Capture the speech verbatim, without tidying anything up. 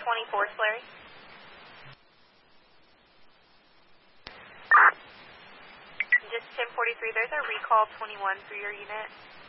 twenty-four, Larry. Just ten forty-three, there's a recall twenty-one for your unit.